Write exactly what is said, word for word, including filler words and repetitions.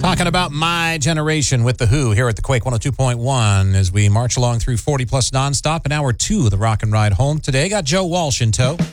Talking about My Generation with The Who here at the Quake one oh two point one as we march along through forty plus nonstop in hour two of the Rock and Ride Home. Today, got Joe Walsh in tow.